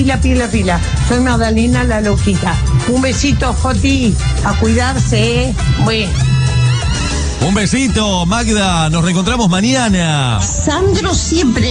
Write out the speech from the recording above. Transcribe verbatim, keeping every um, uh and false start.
pila, pila, pila. Soy Magdalena la loquita. Un besito, Joti, a cuidarse, ¿eh? Bueno. Un besito, Magda. Nos reencontramos mañana. Sandro siempre